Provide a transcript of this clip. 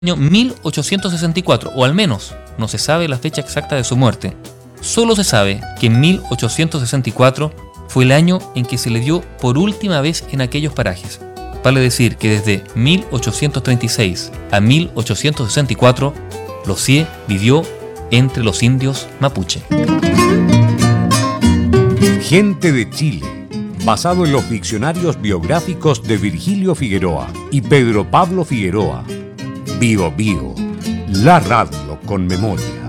año 1864, o al menos no se sabe la fecha exacta de su muerte. Solo se sabe que en 1864 fue el año en que se le dio por última vez en aquellos parajes. Vale decir que desde 1836 a 1864, Losier vivió entre los indios mapuche. Gente de Chile, basado en los diccionarios biográficos de Virgilio Figueroa y Pedro Pablo Figueroa. Bio Bio, la radio con memoria.